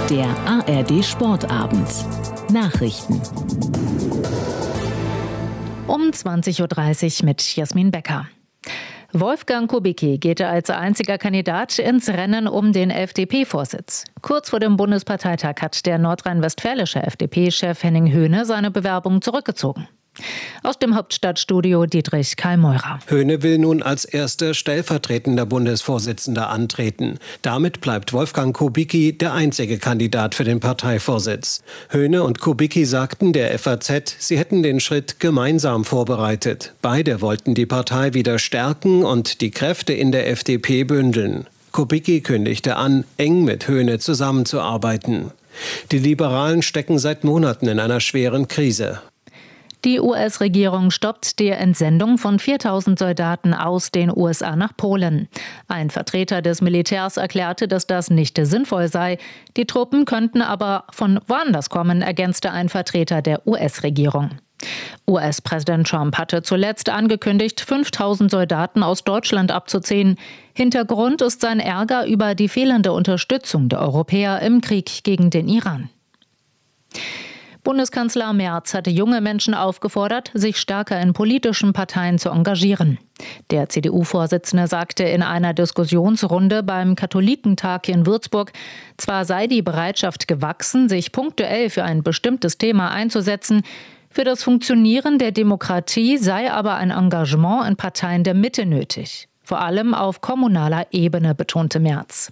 Der ARD Sportabend. Nachrichten. Um 20.30 Uhr mit Jasmin Becker. Wolfgang Kubicki geht als einziger Kandidat ins Rennen um den FDP-Vorsitz. Kurz vor dem Bundesparteitag hat der nordrhein-westfälische FDP-Chef Henning Höhne seine Bewerbung zurückgezogen. Aus dem Hauptstadtstudio Dietrich Karl-Meurer. Höhne will nun als erster stellvertretender Bundesvorsitzender antreten. Damit bleibt Wolfgang Kubicki der einzige Kandidat für den Parteivorsitz. Höhne und Kubicki sagten der FAZ, sie hätten den Schritt gemeinsam vorbereitet. Beide wollten die Partei wieder stärken und die Kräfte in der FDP bündeln. Kubicki kündigte an, eng mit Höhne zusammenzuarbeiten. Die Liberalen stecken seit Monaten in einer schweren Krise. Die US-Regierung stoppt die Entsendung von 4.000 Soldaten aus den USA nach Polen. Ein Vertreter des Militärs erklärte, dass das nicht sinnvoll sei. Die Truppen könnten aber von woanders kommen, ergänzte ein Vertreter der US-Regierung. US-Präsident Trump hatte zuletzt angekündigt, 5.000 Soldaten aus Deutschland abzuziehen. Hintergrund ist sein Ärger über die fehlende Unterstützung der Europäer im Krieg gegen den Iran. Bundeskanzler Merz hatte junge Menschen aufgefordert, sich stärker in politischen Parteien zu engagieren. Der CDU-Vorsitzende sagte in einer Diskussionsrunde beim Katholikentag in Würzburg, zwar sei die Bereitschaft gewachsen, sich punktuell für ein bestimmtes Thema einzusetzen, für das Funktionieren der Demokratie sei aber ein Engagement in Parteien der Mitte nötig. Vor allem auf kommunaler Ebene, betonte Merz.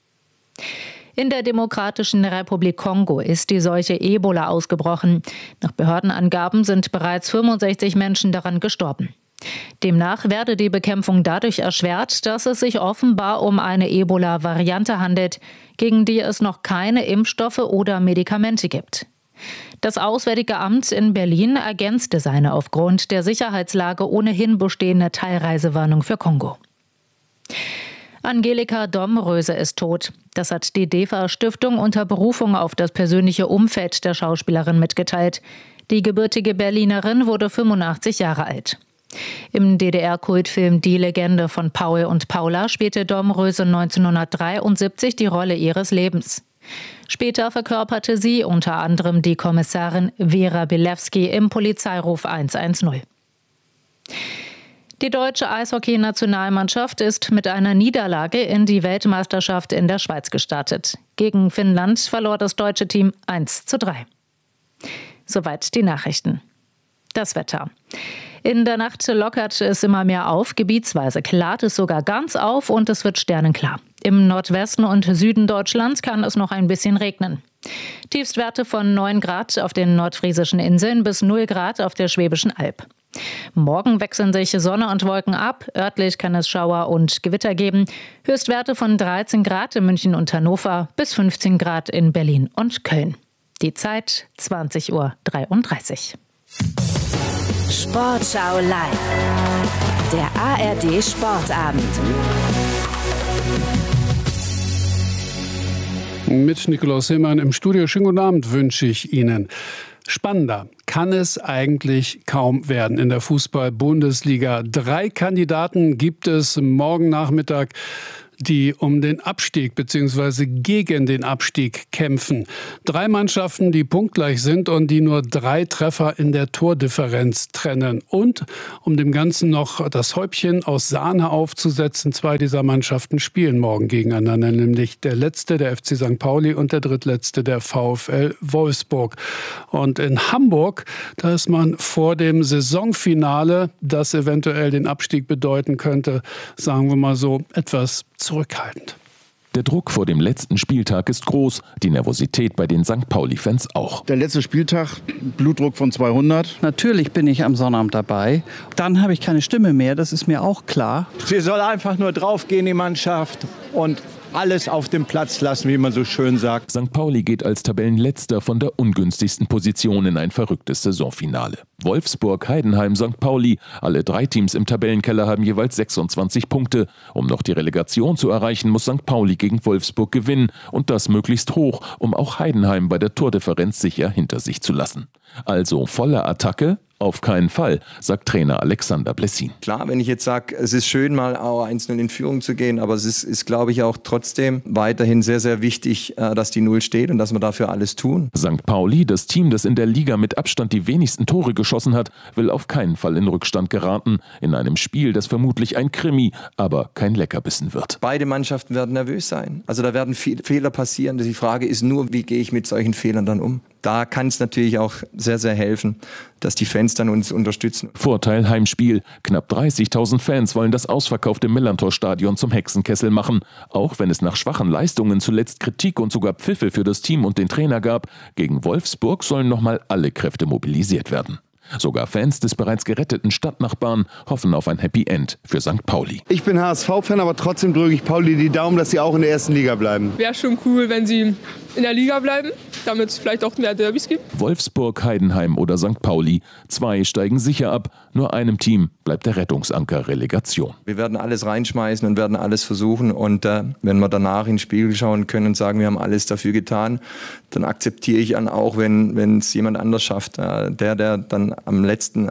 In der Demokratischen Republik Kongo ist die Seuche Ebola ausgebrochen. Nach Behördenangaben sind bereits 65 Menschen daran gestorben. Demnach werde die Bekämpfung dadurch erschwert, dass es sich offenbar um eine Ebola-Variante handelt, gegen die es noch keine Impfstoffe oder Medikamente gibt. Das Auswärtige Amt in Berlin ergänzte seine aufgrund der Sicherheitslage ohnehin bestehende Teilreisewarnung für Kongo. Angelika Domröse ist tot. Das hat die DEFA-Stiftung unter Berufung auf das persönliche Umfeld der Schauspielerin mitgeteilt. Die gebürtige Berlinerin wurde 85 Jahre alt. Im DDR-Kultfilm Die Legende von Paul und Paula spielte Domröse 1973 die Rolle ihres Lebens. Später verkörperte sie unter anderem die Kommissarin Vera Bilewski im Polizeiruf 110. Die deutsche Eishockey-Nationalmannschaft ist mit einer Niederlage in die Weltmeisterschaft in der Schweiz gestartet. Gegen Finnland verlor das deutsche Team 1:3. Soweit die Nachrichten. Das Wetter. In der Nacht lockert es immer mehr auf, gebietsweise klart es sogar ganz auf und es wird sternenklar. Im Nordwesten und Süden Deutschlands kann es noch ein bisschen regnen. Tiefstwerte von 9 Grad auf den nordfriesischen Inseln bis 0 Grad auf der Schwäbischen Alb. Morgen wechseln sich Sonne und Wolken ab. Örtlich kann es Schauer und Gewitter geben. Höchstwerte von 13 Grad in München und Hannover bis 15 Grad in Berlin und Köln. Die Zeit 20:33 Uhr. Sportschau live. Der ARD Sportabend. Mit Nikolaus Hillmann im Studio. Schönen guten Abend wünsche ich Ihnen. Spannender kann es eigentlich kaum werden in der Fußball-Bundesliga. 3 Kandidaten gibt es morgen Nachmittag, die um den Abstieg bzw. gegen den Abstieg kämpfen. 3 Mannschaften, die punktgleich sind und die nur 3 Treffer in der Tordifferenz trennen. Und um dem Ganzen noch das Häubchen aus Sahne aufzusetzen, 2 dieser Mannschaften spielen morgen gegeneinander, nämlich der letzte, der FC St. Pauli, und der drittletzte, der VfL Wolfsburg. Und in Hamburg, da ist man vor dem Saisonfinale, das eventuell den Abstieg bedeuten könnte, sagen wir mal so, etwas zurückhaltend. Der Druck vor dem letzten Spieltag ist groß, die Nervosität bei den St. Pauli-Fans auch. Der letzte Spieltag, Blutdruck von 200. Natürlich bin ich am Sonnabend dabei. Dann habe ich keine Stimme mehr, das ist mir auch klar. Sie soll einfach nur draufgehen, die Mannschaft, und alles auf dem Platz lassen, wie man so schön sagt. St. Pauli geht als Tabellenletzter von der ungünstigsten Position in ein verrücktes Saisonfinale. Wolfsburg, Heidenheim, St. Pauli, alle 3 Teams im Tabellenkeller haben jeweils 26 Punkte. Um noch die Relegation zu erreichen, muss St. Pauli gegen Wolfsburg gewinnen und das möglichst hoch, um auch Heidenheim bei der Tordifferenz sicher hinter sich zu lassen. Also volle Attacke, Auf keinen Fall, sagt Trainer Alexander Blessin. Klar, wenn ich jetzt sage, es ist schön, mal 1-0 in Führung zu gehen, aber es ist, glaube ich, auch trotzdem weiterhin sehr, sehr wichtig, dass die 0 steht und dass wir dafür alles tun. St. Pauli, das Team, das in der Liga mit Abstand die wenigsten Tore geschossen hat, will auf keinen Fall in Rückstand geraten. In einem Spiel, das vermutlich ein Krimi, aber kein Leckerbissen wird. Beide Mannschaften werden nervös sein. Also da werden viele Fehler passieren. Die Frage ist nur, wie gehe ich mit solchen Fehlern dann um? Da kann es natürlich auch sehr, sehr helfen, dass die Fans dann uns unterstützen. Vorteil Heimspiel. Knapp 30.000 Fans wollen das ausverkaufte Millantor-Stadion zum Hexenkessel machen. Auch wenn es nach schwachen Leistungen zuletzt Kritik und sogar Pfiffe für das Team und den Trainer gab, gegen Wolfsburg sollen nochmal alle Kräfte mobilisiert werden. Sogar Fans des bereits geretteten Stadtnachbarn hoffen auf ein Happy End für St. Pauli. Ich bin HSV-Fan, aber trotzdem drücke ich Pauli die Daumen, dass sie auch in der ersten Liga bleiben. Wäre schon cool, wenn sie in der Liga bleiben, damit es vielleicht auch mehr Derbys gibt. Wolfsburg, Heidenheim oder St. Pauli. 2 steigen sicher ab. Nur einem Team bleibt der Rettungsanker Relegation. Wir werden alles reinschmeißen und werden alles versuchen. Und wenn wir danach in den Spiegel schauen können und sagen, wir haben alles dafür getan, dann akzeptiere ich auch, wenn es jemand anders schafft. Der dann am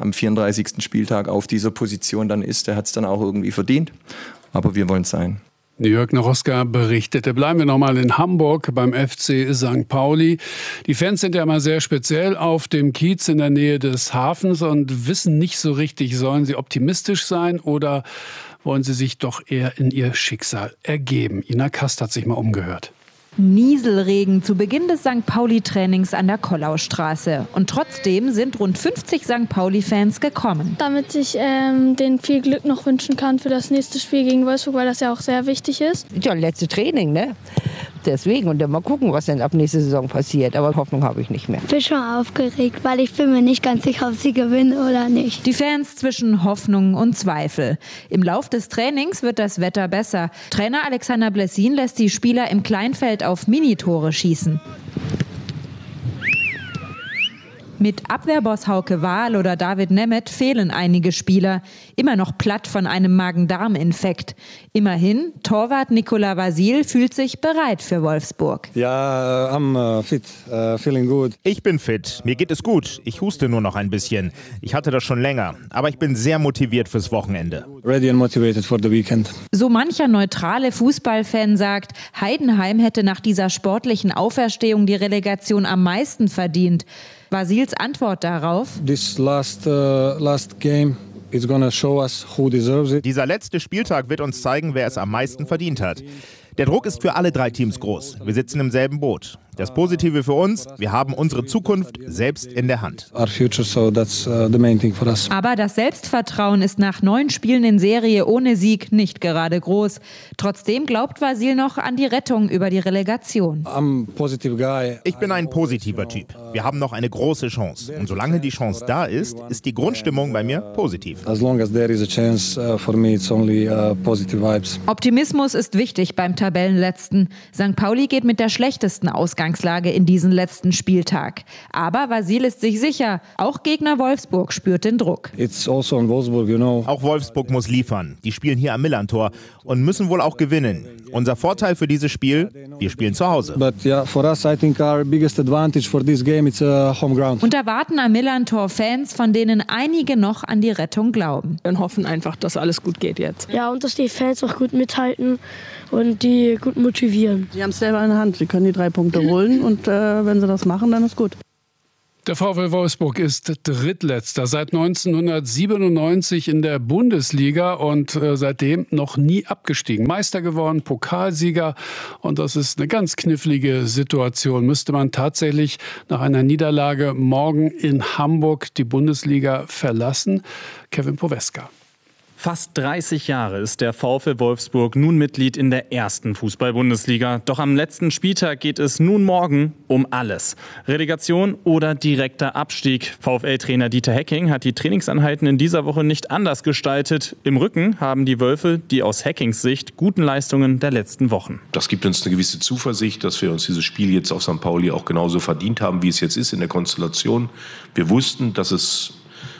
34. Spieltag auf dieser Position dann ist, der hat es dann auch irgendwie verdient. Aber wir wollen es sein. Jörg Noroska berichtete. Bleiben wir nochmal in Hamburg beim FC St. Pauli. Die Fans sind ja immer sehr speziell auf dem Kiez in der Nähe des Hafens und wissen nicht so richtig, sollen sie optimistisch sein oder wollen sie sich doch eher in ihr Schicksal ergeben. Ina Kast hat sich mal umgehört. Nieselregen zu Beginn des St. Pauli-Trainings an der Kollaustraße. Und trotzdem sind rund 50 St. Pauli-Fans gekommen. Damit ich denen viel Glück noch wünschen kann für das nächste Spiel gegen Wolfsburg, weil das ja auch sehr wichtig ist. Ja, letzte Training, ne? Deswegen. Und dann mal gucken, was denn ab nächster Saison passiert. Aber Hoffnung habe ich nicht mehr. Ich bin schon aufgeregt, weil ich bin mir nicht ganz sicher, ob sie gewinnen oder nicht. Die Fans zwischen Hoffnung und Zweifel. Im Lauf des Trainings wird das Wetter besser. Trainer Alexander Blessin lässt die Spieler im Kleinfeld auf Minitore schießen. Mit Abwehrboss Hauke Wahl oder David Nemeth fehlen einige Spieler. Immer noch platt von einem Magen-Darm-Infekt. Immerhin, Torwart Nicolas Vasil fühlt sich bereit für Wolfsburg. Ja, I'm fit, feeling good. Ich bin fit, mir geht es gut. Ich huste nur noch ein bisschen. Ich hatte das schon länger, aber ich bin sehr motiviert fürs Wochenende. Ready and motivated for the weekend. So mancher neutrale Fußballfan sagt, Heidenheim hätte nach dieser sportlichen Auferstehung die Relegation am meisten verdient. Vasils Antwort darauf: This last game is gonna show us who deserves it. Dieser letzte Spieltag wird uns zeigen, wer es am meisten verdient hat. Der Druck ist für alle 3 Teams groß. Wir sitzen im selben Boot. Das Positive für uns, wir haben unsere Zukunft selbst in der Hand. Our future, so that's the main thing for us. Aber das Selbstvertrauen ist nach 9 Spielen in Serie ohne Sieg nicht gerade groß. Trotzdem glaubt Vasil noch an die Rettung über die Relegation. I'm a positive guy. Ich bin ein positiver Typ. Wir haben noch eine große Chance. Und solange die Chance da ist, ist die Grundstimmung bei mir positiv. As long as there is a chance, for me it's only positive vibes. Optimismus ist wichtig beim Tabellenletzten. St. Pauli geht mit der schlechtesten Ausgangslage in diesen letzten Spieltag. Aber Vasil ist sich sicher, auch Gegner Wolfsburg spürt den Druck. It's also on Wolfsburg, you know. Auch Wolfsburg muss liefern. Die spielen hier am Millantor und müssen wohl auch gewinnen. Unser Vorteil für dieses Spiel, wir spielen zu Hause. But yeah, for us, I think our biggest advantage for this game is home ground. Und erwarten am Millantor Fans, von denen einige noch an die Rettung glauben. Wir hoffen einfach, dass alles gut geht jetzt. Ja, und dass die Fans auch gut mithalten und die gut motivieren. Sie haben es selber in der Hand. Sie können die 3 Punkte holen und wenn sie das machen, dann ist gut. Der VfL Wolfsburg ist Drittletzter seit 1997 in der Bundesliga und seitdem noch nie abgestiegen. Meister geworden, Pokalsieger, und das ist eine ganz knifflige Situation. Müsste man tatsächlich nach einer Niederlage morgen in Hamburg die Bundesliga verlassen? Kevin Poweska. Fast 30 Jahre ist der VfL Wolfsburg nun Mitglied in der ersten Fußball-Bundesliga. Doch am letzten Spieltag geht es nun morgen um alles. Relegation oder direkter Abstieg. VfL-Trainer Dieter Hecking hat die Trainingseinheiten in dieser Woche nicht anders gestaltet. Im Rücken haben die Wölfe die aus Hackings Sicht guten Leistungen der letzten Wochen. Das gibt uns eine gewisse Zuversicht, dass wir uns dieses Spiel jetzt auf St. Pauli auch genauso verdient haben, wie es jetzt ist in der Konstellation. Wir wussten, dass es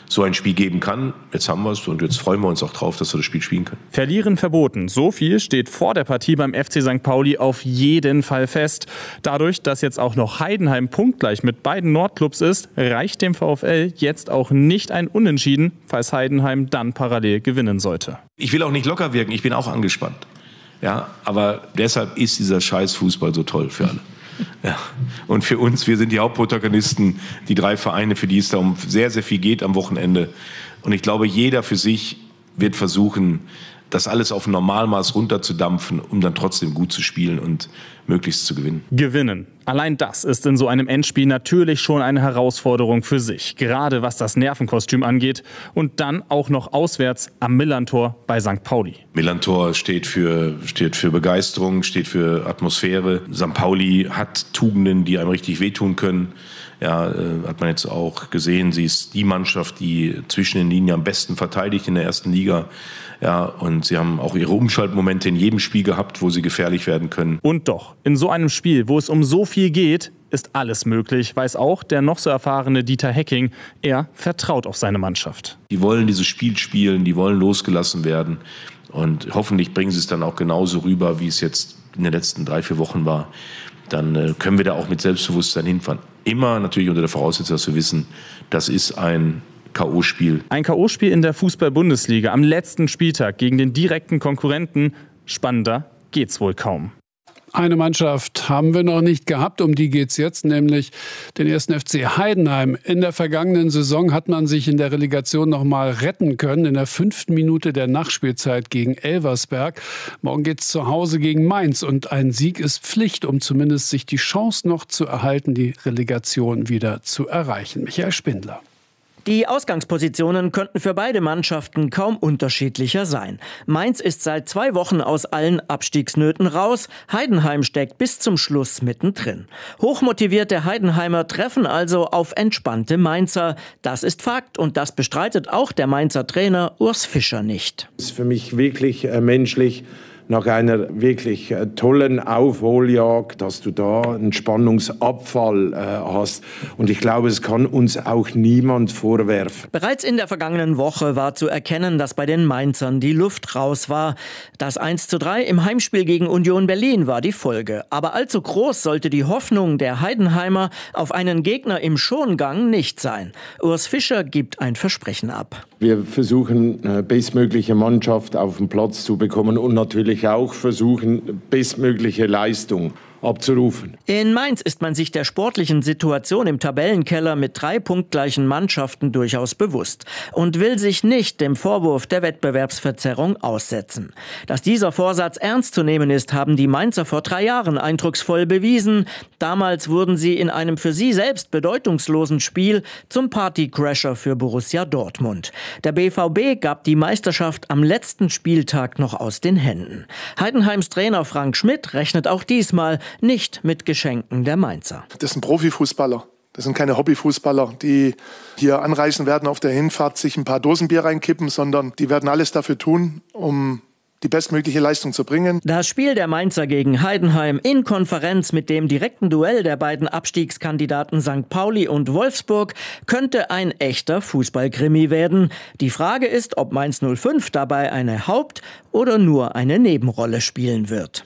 so ein Spiel geben kann. Jetzt haben wir es und jetzt freuen wir uns auch drauf, dass wir das Spiel spielen können. Verlieren verboten. So viel steht vor der Partie beim FC St. Pauli auf jeden Fall fest. Dadurch, dass jetzt auch noch Heidenheim punktgleich mit beiden Nordclubs ist, reicht dem VfL jetzt auch nicht ein Unentschieden, falls Heidenheim dann parallel gewinnen sollte. Ich will auch nicht locker wirken, ich bin auch angespannt. Ja, aber deshalb ist dieser scheiß Fußball so toll für alle. Ja. Und für uns, wir sind die Hauptprotagonisten, die 3 Vereine, für die es da um sehr, sehr viel geht am Wochenende. Und ich glaube, jeder für sich wird versuchen, das alles auf ein Normalmaß runterzudampfen, um dann trotzdem gut zu spielen und möglichst zu gewinnen. Gewinnen. Allein das ist in so einem Endspiel natürlich schon eine Herausforderung für sich. Gerade was das Nervenkostüm angeht. Und dann auch noch auswärts am Millerntor bei St. Pauli. Millerntor steht für Begeisterung, steht für Atmosphäre. St. Pauli hat Tugenden, die einem richtig wehtun können. Ja, hat man jetzt auch gesehen. Sie ist die Mannschaft, die zwischen den Linien am besten verteidigt in der ersten Liga. Ja, und sie haben auch ihre Umschaltmomente in jedem Spiel gehabt, wo sie gefährlich werden können. Und doch, in so einem Spiel, wo es um so viel geht, ist alles möglich, weiß auch der noch so erfahrene Dieter Hecking. Er vertraut auf seine Mannschaft. Die wollen dieses Spiel spielen, die wollen losgelassen werden. Und hoffentlich bringen sie es dann auch genauso rüber, wie es jetzt in den letzten 3-4 Wochen war. Dann können wir da auch mit Selbstbewusstsein hinfahren. Immer natürlich unter der Voraussetzung, dass wir wissen, das ist ein K.O.-Spiel. Ein K.O.-Spiel in der Fußball-Bundesliga am letzten Spieltag gegen den direkten Konkurrenten. Spannender geht's wohl kaum. Eine Mannschaft haben wir noch nicht gehabt, um die geht's jetzt, nämlich den 1. FC Heidenheim. In der vergangenen Saison hat man sich in der Relegation noch mal retten können, in der 5. Minute der Nachspielzeit gegen Elversberg. Morgen geht's zu Hause gegen Mainz und ein Sieg ist Pflicht, um zumindest sich die Chance noch zu erhalten, die Relegation wieder zu erreichen. Michael Spindler. Die Ausgangspositionen könnten für beide Mannschaften kaum unterschiedlicher sein. Mainz ist seit 2 Wochen aus allen Abstiegsnöten raus. Heidenheim steckt bis zum Schluss mittendrin. Hochmotivierte Heidenheimer treffen also auf entspannte Mainzer. Das ist Fakt und das bestreitet auch der Mainzer Trainer Urs Fischer nicht. Das ist für mich wirklich menschlich. Nach einer wirklich tollen Aufholjagd, dass du da einen Spannungsabfall hast. Und ich glaube, es kann uns auch niemand vorwerfen. Bereits in der vergangenen Woche war zu erkennen, dass bei den Mainzern die Luft raus war. Das 1:3 im Heimspiel gegen Union Berlin war die Folge. Aber allzu groß sollte die Hoffnung der Heidenheimer auf einen Gegner im Schongang nicht sein. Urs Fischer gibt ein Versprechen ab. Wir versuchen, bestmögliche Mannschaft auf den Platz zu bekommen und natürlich auch versuchen, bestmögliche Leistung abzurufen. In Mainz ist man sich der sportlichen Situation im Tabellenkeller mit 3 punktgleichen Mannschaften durchaus bewusst und will sich nicht dem Vorwurf der Wettbewerbsverzerrung aussetzen. Dass dieser Vorsatz ernst zu nehmen ist, haben die Mainzer vor 3 Jahren eindrucksvoll bewiesen. Damals wurden sie in einem für sie selbst bedeutungslosen Spiel zum Partycrasher für Borussia Dortmund. Der BVB gab die Meisterschaft am letzten Spieltag noch aus den Händen. Heidenheims Trainer Frank Schmidt rechnet auch diesmal nicht mit Geschenken der Mainzer. Das sind Profifußballer. Das sind keine Hobbyfußballer, die hier anreisen werden auf der Hinfahrt, sich ein paar Dosen Bier reinkippen, sondern die werden alles dafür tun, um die bestmögliche Leistung zu bringen. Das Spiel der Mainzer gegen Heidenheim in Konferenz mit dem direkten Duell der beiden Abstiegskandidaten St. Pauli und Wolfsburg könnte ein echter Fußballkrimi werden. Die Frage ist, ob Mainz 05 dabei eine Haupt- oder nur eine Nebenrolle spielen wird.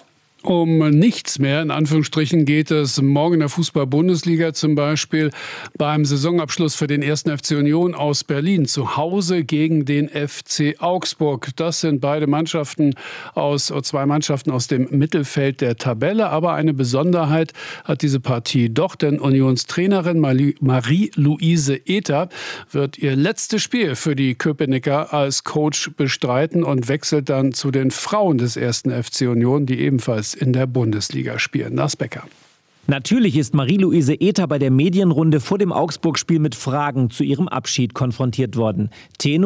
Um nichts mehr, in Anführungsstrichen, geht es morgen in der Fußball-Bundesliga zum Beispiel beim Saisonabschluss für den 1. FC Union aus Berlin zu Hause gegen den FC Augsburg. Das sind zwei Mannschaften aus dem Mittelfeld der Tabelle. Aber eine Besonderheit hat diese Partie doch, denn Unionstrainerin Marie-Louise Ether wird ihr letztes Spiel für die Köpenicker als Coach bestreiten und wechselt dann zu den Frauen des 1. FC Union, die ebenfalls in der Bundesliga spielen. Lars Becker. Natürlich ist Marie-Louise Ether bei der Medienrunde vor dem Augsburg-Spiel mit Fragen zu ihrem Abschied konfrontiert worden. Tenor: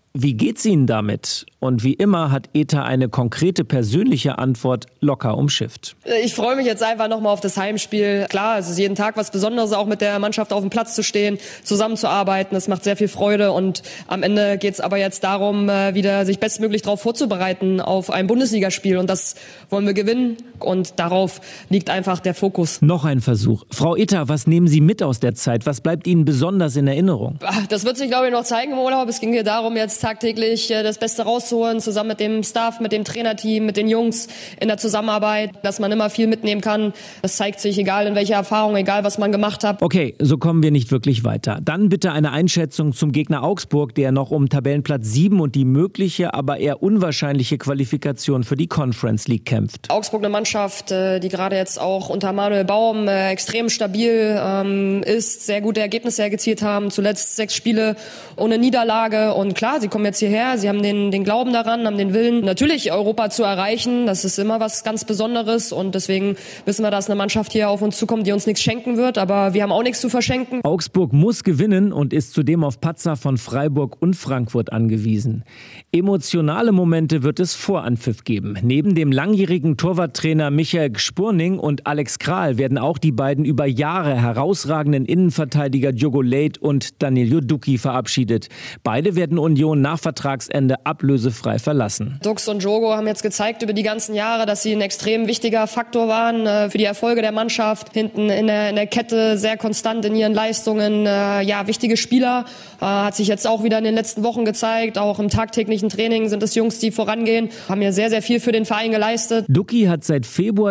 Wie geht's Ihnen damit? Und wie immer hat Eta eine konkrete persönliche Antwort locker umschifft. Ich freue mich jetzt einfach nochmal auf das Heimspiel. Klar, es ist jeden Tag was Besonderes, auch mit der Mannschaft auf dem Platz zu stehen, zusammenzuarbeiten. Das macht sehr viel Freude und am Ende geht es aber jetzt darum, wieder sich bestmöglich darauf vorzubereiten auf ein Bundesligaspiel und das wollen wir gewinnen und darauf liegt einfach der Fokus. Noch ein Versuch. Frau Eta, was nehmen Sie mit aus der Zeit? Was bleibt Ihnen besonders in Erinnerung? Das wird sich, glaube ich, noch zeigen im Urlaub. Es ging hier darum, jetzt tagtäglich das Beste rauszuholen, zusammen mit dem Staff, mit dem Trainerteam, mit den Jungs in der Zusammenarbeit, dass man immer viel mitnehmen kann. Das zeigt sich, egal in welcher Erfahrung, egal was man gemacht hat. Okay, so kommen wir nicht wirklich weiter. Dann bitte eine Einschätzung zum Gegner Augsburg, der noch um Tabellenplatz 7 und die mögliche, aber eher unwahrscheinliche Qualifikation für die Conference League kämpft. Augsburg eine Mannschaft, die gerade jetzt auch unter Manuel Baum extrem stabil ist, sehr gute Ergebnisse erzielt haben, zuletzt 6 Spiele ohne Niederlage und klar, sie kommen jetzt hierher, sie haben den Glauben daran, haben den Willen, natürlich Europa zu erreichen, das ist immer was ganz Besonderes und deswegen wissen wir, dass eine Mannschaft hier auf uns zukommt, die uns nichts schenken wird, aber wir haben auch nichts zu verschenken. Augsburg muss gewinnen und ist zudem auf Patzer von Freiburg und Frankfurt angewiesen. Emotionale Momente wird es vor Anpfiff geben. Neben dem langjährigen Torwarttrainer Michael Gspurning und Alex Kral werden auch die beiden über Jahre herausragenden Innenverteidiger Diogo Leite und Danilo Ducki verabschiedet. Beide werden Union nach Vertragsende ablösefrei verlassen. Dux und Diogo haben jetzt gezeigt über die ganzen Jahre, dass sie ein extrem wichtiger Faktor waren für die Erfolge der Mannschaft. Hinten in der Kette sehr konstant in ihren Leistungen. Wichtige Spieler. Hat sich jetzt auch wieder in den letzten Wochen gezeigt. Auch im tagtäglichen Training sind es Jungs, die vorangehen. Haben ja sehr, sehr viel für den Verein geleistet. Ducki hat seit Februar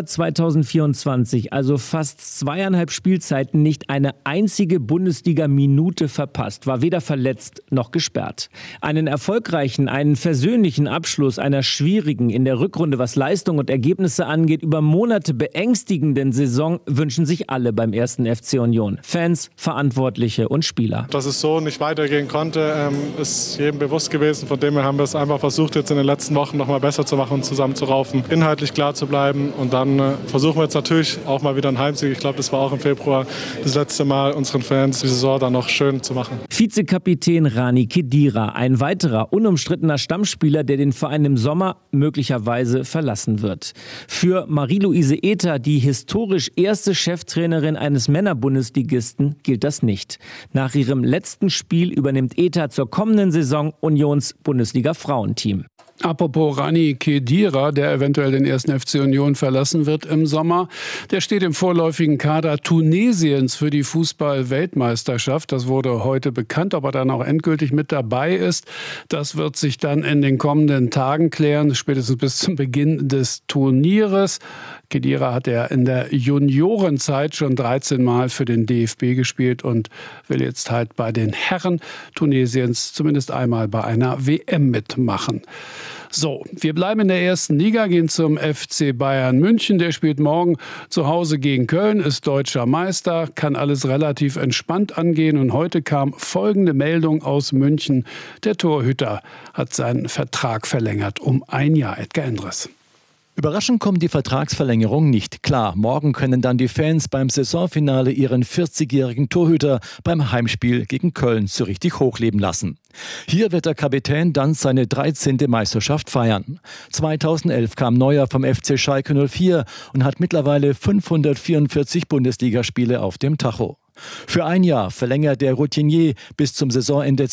2024, also fast 2,5 Spielzeiten, nicht eine einzige Bundesliga-Minute verpasst. War weder verletzt noch gesperrt. Einen erfolgreichen, einen versöhnlichen Abschluss einer schwierigen, in der Rückrunde, was Leistung und Ergebnisse angeht, über Monate beängstigenden Saison wünschen sich alle beim 1. FC Union. Fans, Verantwortliche und Spieler. Dass es so nicht weitergehen konnte, ist jedem bewusst gewesen. Von dem her haben wir es einfach versucht, jetzt in den letzten Wochen noch mal besser zu machen und zusammenzuraufen, inhaltlich klar zu bleiben. Und dann versuchen wir jetzt natürlich auch mal wieder einen Heimsieg. Ich glaube, das war auch im Februar das letzte Mal, unseren Fans die Saison dann noch schön zu machen. Vizekapitän Rani Khedira, ein weiterer unumstrittener Stammspieler, der den Verein im Sommer möglicherweise verlassen wird. Für Marie-Louise Eta, die historisch erste Cheftrainerin eines Männerbundesligisten, gilt das nicht. Nach ihrem letzten Spiel übernimmt Eta zur kommenden Saison Unions Bundesliga-Frauenteam. Apropos Rani Khedira, der eventuell den 1. FC Union verlassen wird im Sommer. Der steht im vorläufigen Kader Tunesiens für die Fußball-Weltmeisterschaft. Das wurde heute bekannt. Ob er dann auch endgültig mit dabei ist, das wird sich dann in den kommenden Tagen klären, spätestens bis zum Beginn des Turnieres. Khedira hat er in der Juniorenzeit schon 13 Mal für den DFB gespielt und will jetzt halt bei den Herren Tunesiens zumindest einmal bei einer WM mitmachen. So, wir bleiben in der ersten Liga, gehen zum FC Bayern München. Der spielt morgen zu Hause gegen Köln, ist deutscher Meister, kann alles relativ entspannt angehen. Und heute kam folgende Meldung aus München. Der Torhüter hat seinen Vertrag verlängert um 1 Jahr. Edgar Endres. Überraschend kommt die Vertragsverlängerung nicht. Klar, morgen können dann die Fans beim Saisonfinale ihren 40-jährigen Torhüter beim Heimspiel gegen Köln so richtig hochleben lassen. Hier wird der Kapitän dann seine 13. Meisterschaft feiern. 2011 kam Neuer vom FC Schalke 04 und hat mittlerweile 544 Bundesligaspiele auf dem Tacho. Für 1 Jahr verlängert der Routinier bis zum Saisonende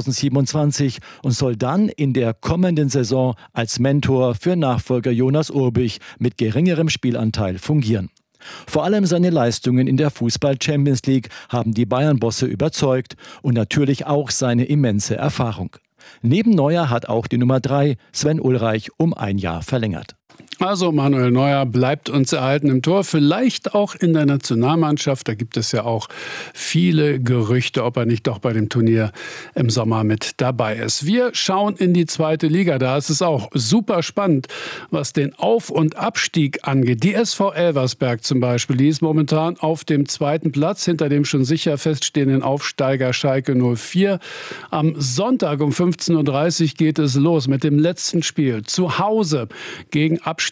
2027 und soll dann in der kommenden Saison als Mentor für Nachfolger Jonas Urbich mit geringerem Spielanteil fungieren. Vor allem seine Leistungen in der Fußball-Champions League haben die Bayern-Bosse überzeugt und natürlich auch seine immense Erfahrung. Neben Neuer hat auch die Nummer 3, Sven Ulreich, um 1 Jahr verlängert. Also Manuel Neuer bleibt uns erhalten im Tor, vielleicht auch in der Nationalmannschaft. Da gibt es ja auch viele Gerüchte, ob er nicht doch bei dem Turnier im Sommer mit dabei ist. Wir schauen in die 2. Liga. Da ist es auch super spannend, was den Auf- und Abstieg angeht. Die SV Elversberg zum Beispiel, die ist momentan auf dem 2. Platz, hinter dem schon sicher feststehenden Aufsteiger Schalke 04. Am Sonntag um 15:30 Uhr geht es los mit dem letzten Spiel. Zu Hause gegen Absteiger